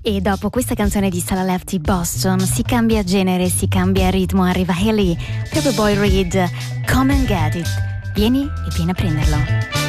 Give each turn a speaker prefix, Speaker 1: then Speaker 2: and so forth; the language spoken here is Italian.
Speaker 1: E dopo questa canzone di Stella Lefty Boston si cambia genere, si cambia ritmo, arriva Haley, Paperboy Reed, Come and Get It. Vieni a prenderlo.